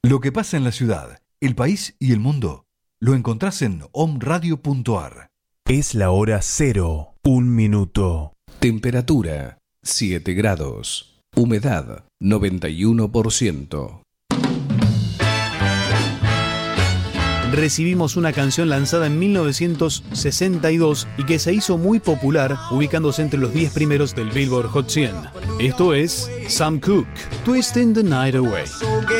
Lo que pasa en la ciudad, el país y el mundo, lo encontrás en omradio.ar. Es la hora 0, 1 minuto. Temperatura 7 grados. Humedad 91%. Recibimos una canción lanzada en 1962 y que se hizo muy popular, ubicándose entre los 10 primeros del Billboard Hot 100. Esto es Sam Cooke, Twisting the Night Away.